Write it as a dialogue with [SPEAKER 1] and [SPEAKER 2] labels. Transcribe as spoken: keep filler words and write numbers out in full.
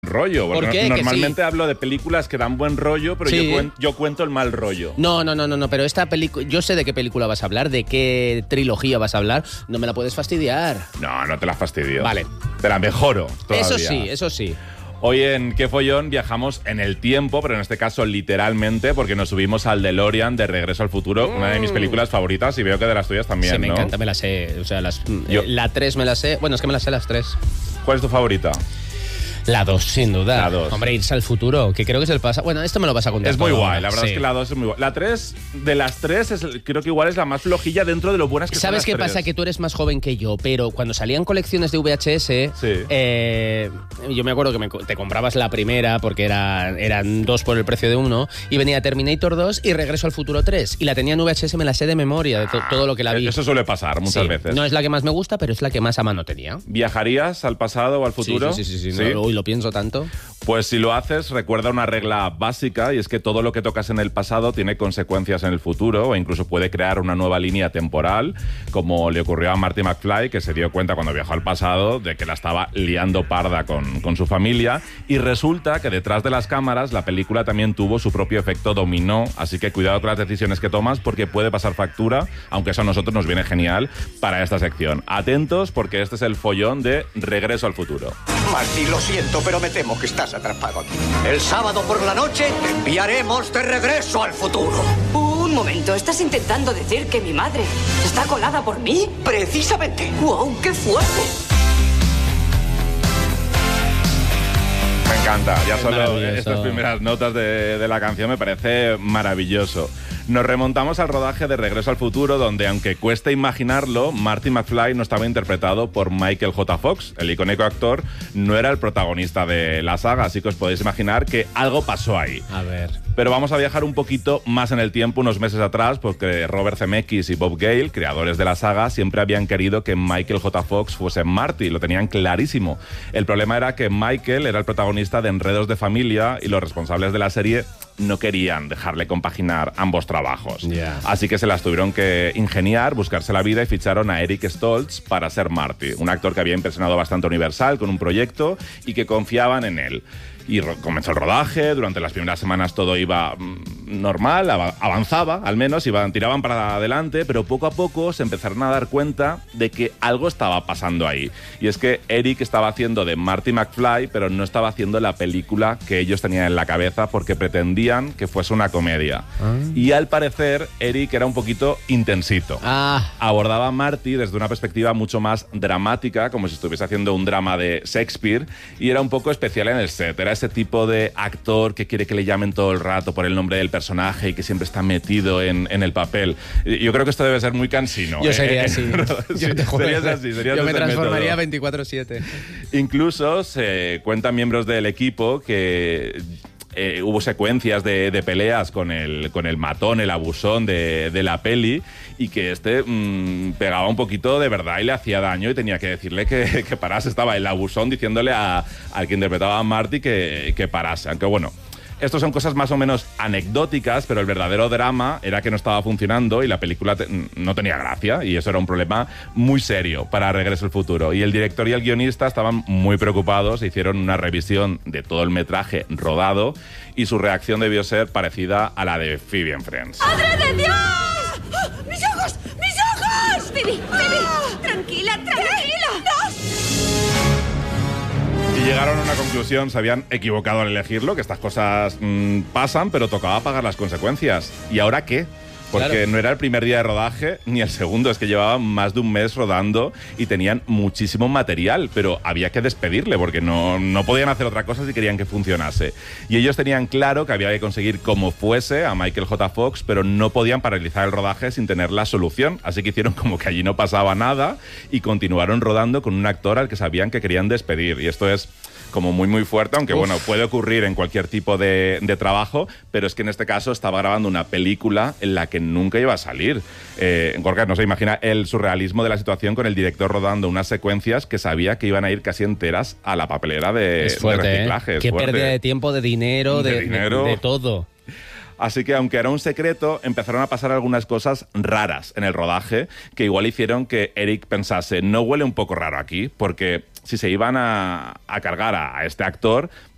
[SPEAKER 1] rollo.
[SPEAKER 2] ¿Por qué?
[SPEAKER 1] Normalmente
[SPEAKER 2] sí.
[SPEAKER 1] hablo de películas que dan buen rollo, pero
[SPEAKER 2] sí.
[SPEAKER 1] yo, cuen- yo cuento el mal rollo.
[SPEAKER 2] No, no, no, no, no, pero esta película, yo sé de qué película vas a hablar, de qué trilogía vas a hablar, no me la puedes fastidiar.
[SPEAKER 1] No, no te la fastidio.
[SPEAKER 2] Vale.
[SPEAKER 1] Te la mejoro todavía.
[SPEAKER 2] Eso sí, eso sí.
[SPEAKER 1] Hoy en Qué Follón viajamos en el tiempo, pero en este caso literalmente, porque nos subimos al DeLorean de Regreso al Futuro, mm. una de mis películas favoritas, y veo que de las tuyas también,
[SPEAKER 2] sí, me
[SPEAKER 1] ¿no?
[SPEAKER 2] encanta, me la sé. O sea, las,
[SPEAKER 1] Yo-
[SPEAKER 2] eh, la tres me la sé. Bueno, es que me la sé las tres.
[SPEAKER 1] ¿Cuál es tu favorita?
[SPEAKER 2] La dos, sin duda.
[SPEAKER 1] La dos.
[SPEAKER 2] Hombre, irse al futuro, que creo que es el pasado. Bueno, esto me lo vas a contar.
[SPEAKER 1] Es muy
[SPEAKER 2] todo
[SPEAKER 1] guay,
[SPEAKER 2] ahora.
[SPEAKER 1] la verdad
[SPEAKER 2] Sí.
[SPEAKER 1] es que la dos es muy guay. La tres, de las tres, es, creo que igual es la más flojilla dentro de lo buenas que son
[SPEAKER 2] ¿Sabes
[SPEAKER 1] las
[SPEAKER 2] qué
[SPEAKER 1] tres.
[SPEAKER 2] pasa? Que tú eres más joven que yo, pero cuando salían colecciones de V H S,
[SPEAKER 1] Sí.
[SPEAKER 2] eh, yo me acuerdo que me co- te comprabas la primera porque era, eran dos por el precio de uno, y venía Terminator dos y Regreso al Futuro tres. Y la tenía en V H S, me la sé de memoria, de to- todo lo que la vi.
[SPEAKER 1] Eso suele pasar muchas
[SPEAKER 2] Sí,
[SPEAKER 1] veces.
[SPEAKER 2] No es la que más me gusta, pero es la que más a mano tenía.
[SPEAKER 1] ¿Viajarías al pasado o al futuro?
[SPEAKER 2] Sí, sí, sí, sí, sí, no, uy, lo pienso tanto.
[SPEAKER 1] Pues si lo haces, recuerda una regla básica, y es que todo lo que tocas en el pasado tiene consecuencias en el futuro, o incluso puede crear una nueva línea temporal, como le ocurrió a Marty McFly, que se dio cuenta cuando viajó al pasado de que la estaba liando parda con, con su familia, y resulta que detrás de las cámaras la película también tuvo su propio efecto dominó, así que cuidado con las decisiones que tomas porque puede pasar factura, aunque eso a nosotros nos viene genial para esta sección. Atentos porque este es el follón de Regreso al Futuro.
[SPEAKER 3] Marty, lo siento, pero me temo que estás atrapado aquí. El sábado por la noche te enviaremos de regreso al futuro.
[SPEAKER 4] Un momento, ¿estás intentando decir que mi madre está colada por mí?
[SPEAKER 3] Precisamente.
[SPEAKER 4] ¡Wow, qué fuerte!
[SPEAKER 1] Me encanta, ya
[SPEAKER 2] Es
[SPEAKER 1] solo
[SPEAKER 2] maravilloso.
[SPEAKER 1] estas primeras notas de, de la canción me parece maravilloso. Nos remontamos al rodaje de Regreso al Futuro, donde, aunque cueste imaginarlo, Marty McFly no estaba interpretado por Michael J. Fox. El icónico actor no era el protagonista de la saga, así que os podéis imaginar que algo pasó ahí.
[SPEAKER 2] A ver.
[SPEAKER 1] Pero vamos a viajar un poquito más en el tiempo, unos meses atrás, porque Robert Zemeckis y Bob Gale, creadores de la saga, siempre habían querido que Michael J. Fox fuese Marty, lo tenían clarísimo. El problema era que Michael era el protagonista de Enredos de Familia y los responsables de la serie no querían dejarle compaginar ambos trabajos.
[SPEAKER 2] Yeah.
[SPEAKER 1] Así que se las tuvieron que ingeniar, buscarse la vida y ficharon a Eric Stoltz para ser Marty, un actor que había impresionado bastante a Universal con un proyecto y que confiaban en él. Y ro- comenzó el rodaje, durante las primeras semanas todo iba mm, normal, av- avanzaba al menos, iban, tiraban para adelante, pero poco a poco se empezaron a dar cuenta de que algo estaba pasando ahí. Y es que Eric estaba haciendo de Marty McFly, pero no estaba haciendo la película que ellos tenían en la cabeza porque pretendían que fuese una comedia.
[SPEAKER 2] Ah.
[SPEAKER 1] Y al parecer Eric era un poquito intensito.
[SPEAKER 2] Ah,
[SPEAKER 1] Abordaba a Marty desde una perspectiva mucho más dramática, como si estuviese haciendo un drama de Shakespeare, y era un poco especial en el set. Era ese tipo de actor que quiere que le llamen todo el rato por el nombre del personaje y que siempre está metido en, en el papel. Yo creo que esto debe ser muy cansino.
[SPEAKER 2] yo
[SPEAKER 1] ¿eh?
[SPEAKER 2] sería así.
[SPEAKER 1] Sí,
[SPEAKER 2] Yo te juro.
[SPEAKER 1] serías así, serías
[SPEAKER 2] Yo
[SPEAKER 1] de
[SPEAKER 2] me
[SPEAKER 1] ese
[SPEAKER 2] transformaría
[SPEAKER 1] método.
[SPEAKER 2] veinticuatro siete.
[SPEAKER 1] Incluso se cuentan miembros del equipo que eh, hubo secuencias de, de peleas con el, con el matón, el abusón de, de la peli, y que este mmm, pegaba un poquito de verdad y le hacía daño y tenía que decirle que, que parase. Estaba el abusón diciéndole a, al que interpretaba a Marty que, que parase. Aunque bueno, estos son cosas más o menos anecdóticas, pero el verdadero drama era que no estaba funcionando y la película te, no tenía gracia, y eso era un problema muy serio para Regreso al Futuro. Y el director y el guionista estaban muy preocupados e hicieron una revisión de todo el metraje rodado, y su reacción debió ser parecida a la de Phoebe en Friends.
[SPEAKER 4] ¡Madre de Dios! ¡Ah! ¡Mis ojos! ¡Mis ojos! Phoebe, Phoebe, tranquila, tranquila. ¡No!
[SPEAKER 1] Y llegaron a una conclusión, se habían equivocado al elegirlo, que estas cosas mmm, pasan, pero tocaba pagar las consecuencias. ¿Y ahora qué? Porque
[SPEAKER 2] Claro.
[SPEAKER 1] no era el primer día de rodaje ni el segundo, es que llevaban más de un mes rodando y tenían muchísimo material, pero había que despedirle porque no, no podían hacer otra cosa si querían que funcionase. Y ellos tenían claro que había que conseguir como fuese a Michael J. Fox, pero no podían paralizar el rodaje sin tener la solución, así que hicieron como que allí no pasaba nada y continuaron rodando con un actor al que sabían que querían despedir. Y esto es como muy muy fuerte, aunque Uf. bueno, puede ocurrir en cualquier tipo de, de trabajo, pero es que en este caso estaba grabando una película en la que nunca iba a salir. Eh, Gorka, no se imagina el surrealismo de la situación con el director rodando unas secuencias que sabía que iban a ir casi enteras a la papelera de,
[SPEAKER 2] es fuerte,
[SPEAKER 1] de reciclaje.
[SPEAKER 2] ¿eh?
[SPEAKER 1] Es
[SPEAKER 2] Qué
[SPEAKER 1] fuerte.
[SPEAKER 2] pérdida de tiempo, de dinero, de,
[SPEAKER 1] de, dinero.
[SPEAKER 2] de, de todo.
[SPEAKER 1] Así que, aunque era un secreto, empezaron a pasar algunas cosas raras en el rodaje que igual hicieron que Eric pensase, no huele un poco raro aquí, porque si se iban a, a cargar a, a este actor,